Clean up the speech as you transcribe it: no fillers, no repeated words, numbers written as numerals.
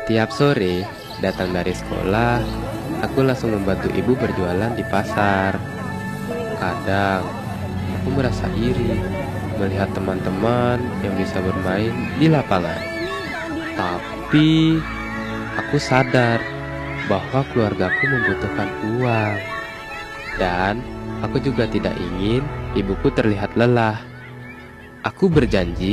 Setiap sore, datang dari sekolah, aku langsung membantu ibu berjualan di pasar. Kadang, aku merasa iri melihat teman-teman yang bisa bermain di lapangan. Tapi, aku sadar bahwa keluargaku membutuhkan uang. Dan, aku juga tidak ingin ibuku terlihat lelah. Aku berjanji